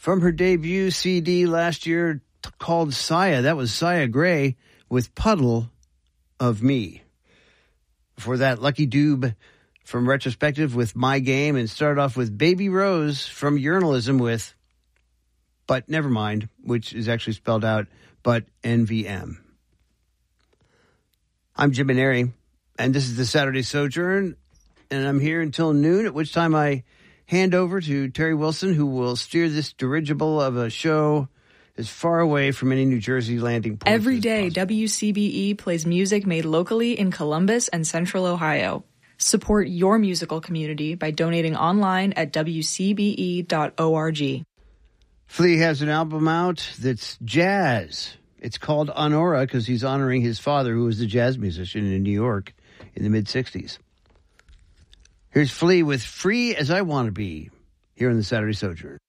From her debut CD last year called Saya, that was Saya Gray with Puddle of Me. Before that, Lucky Dube from Retrospective with My Game, and started off with Baby Rose from Urinalism with But Nevermind, which is actually spelled out But NVM. I'm Jim Maneri, and this is the Saturday Sojourn, and I'm here until noon, at which time I hand over to Terry Wilson, who will steer this dirigible of a show as far away from any New Jersey landing point. Every day, WCBE plays music made locally in Columbus and Central Ohio. Support your musical community by donating online at wcbe.org. Flea has an album out that's jazz. It's called Honora because he's honoring his father, who was a jazz musician in New York in the mid-'60s. Here's Flea with Free as I Want to Be here on the Saturday Sojourn.